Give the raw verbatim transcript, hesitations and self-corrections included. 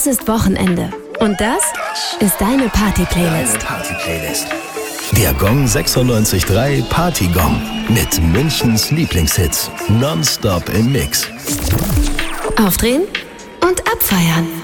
Es ist Wochenende. Und das ist deine Party-Playlist. Party-Playlist. Der Gong sechsundneunzig Komma drei Party-Gong. Mit Münchens Lieblingshits. Nonstop im Mix. Aufdrehen und abfeiern.